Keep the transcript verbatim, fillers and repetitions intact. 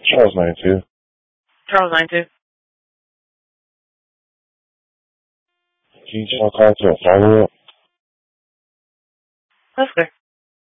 Charles nine two. Charles nine two. Can you tell call to a follow-up? That's clear.